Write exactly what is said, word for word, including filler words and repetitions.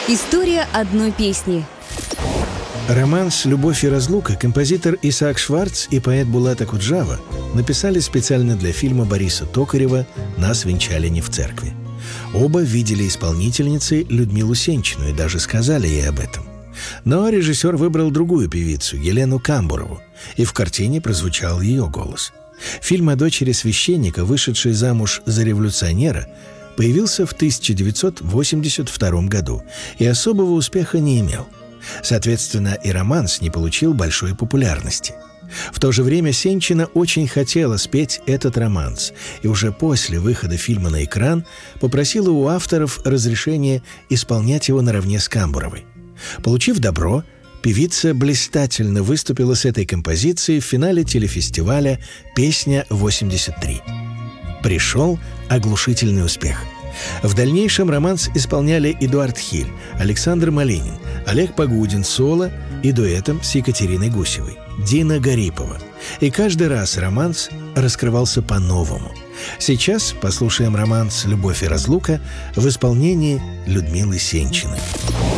История одной песни. Романс «Любовь и разлука» композитор Исаак Шварц и поэт Булат Акуджава написали специально для фильма Бориса Токарева «Нас венчали не в церкви». Оба видели исполнительницей Людмилу Сенчину и даже сказали ей об этом. Но режиссер выбрал другую певицу, Елену Камбурову, и в картине прозвучал ее голос. Фильм о дочери священника, вышедшей замуж за революционера, появился в тысяча девятьсот восемьдесят втором году и особого успеха не имел. Соответственно, и романс не получил большой популярности. В то же время Сенчина очень хотела спеть этот романс и уже после выхода фильма на экран попросила у авторов разрешения исполнять его наравне с Камбуровой. Получив добро, певица блистательно выступила с этой композицией в финале телефестиваля «Песня-восемьдесят три». Пришел оглушительный успех. В дальнейшем романс исполняли Эдуард Хиль, Александр Малинин, Олег Погудин соло и дуэтом с Екатериной Гусевой, Дина Гарипова. И каждый раз романс раскрывался по-новому. Сейчас послушаем романс «Любовь и разлука» в исполнении Людмилы Сенчиной.